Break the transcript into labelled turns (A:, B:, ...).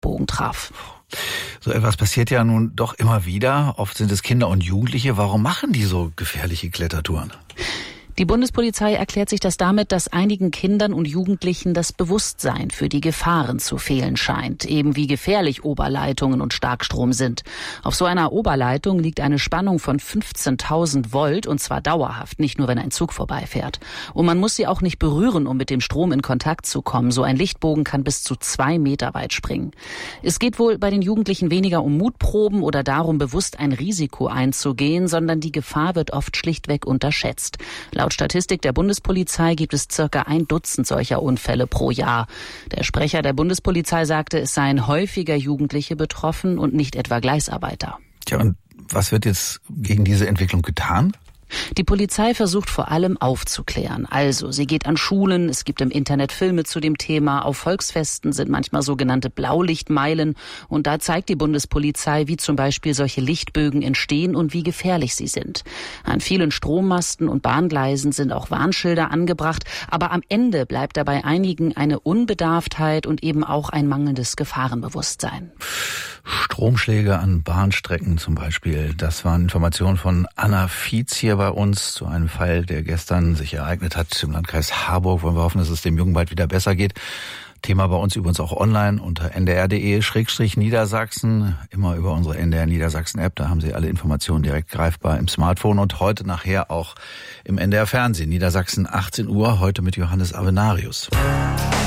A: Lichtbogen traf.
B: So etwas passiert ja nun doch immer wieder. Oft sind es Kinder und Jugendliche. Warum machen die so gefährliche Klettertouren?
A: Die Bundespolizei erklärt sich das damit, dass einigen Kindern und Jugendlichen das Bewusstsein für die Gefahren zu fehlen scheint, eben wie gefährlich Oberleitungen und Starkstrom sind. Auf so einer Oberleitung liegt eine Spannung von 15.000 Volt und zwar dauerhaft, nicht nur wenn ein Zug vorbeifährt. Und man muss sie auch nicht berühren, um mit dem Strom in Kontakt zu kommen. So ein Lichtbogen kann bis zu 2 Meter weit springen. Es geht wohl bei den Jugendlichen weniger um Mutproben oder darum, bewusst ein Risiko einzugehen, sondern die Gefahr wird oft schlichtweg unterschätzt. Laut Statistik der Bundespolizei gibt es circa 1 Dutzend solcher Unfälle pro Jahr. Der Sprecher der Bundespolizei sagte, es seien häufiger Jugendliche betroffen und nicht etwa Gleisarbeiter.
B: Tja, und was wird jetzt gegen diese Entwicklung getan?
A: Die Polizei versucht vor allem aufzuklären. Also, sie geht an Schulen, es gibt im Internet Filme zu dem Thema, auf Volksfesten sind manchmal sogenannte Blaulichtmeilen und da zeigt die Bundespolizei, wie zum Beispiel solche Lichtbögen entstehen und wie gefährlich sie sind. An vielen Strommasten und Bahngleisen sind auch Warnschilder angebracht, aber am Ende bleibt dabei einigen eine Unbedarftheit und eben auch ein mangelndes Gefahrenbewusstsein.
B: Stromschläge an Bahnstrecken zum Beispiel. Das waren Informationen von Anna Fietz hier bei uns zu einem Fall, der gestern sich ereignet hat im Landkreis Harburg. Wollen wir hoffen, dass es dem Jungen bald wieder besser geht. Thema bei uns übrigens auch online unter ndr.de/Niedersachsen. Immer über unsere NDR Niedersachsen App. Da haben Sie alle Informationen direkt greifbar im Smartphone und heute nachher auch im NDR Fernsehen. Niedersachsen 18 Uhr, heute mit Johannes Avenarius.